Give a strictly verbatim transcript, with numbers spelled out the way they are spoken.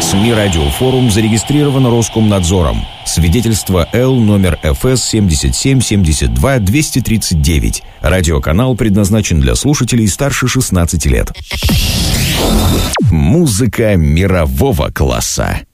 СМИ «Радиофорум» зарегистрирован Роскомнадзором. Свидетельство Л номер эф эс семьдесят семь семьдесят два двести тридцать девять. Радиоканал предназначен для слушателей старше шестнадцати лет. Музыка мирового класса.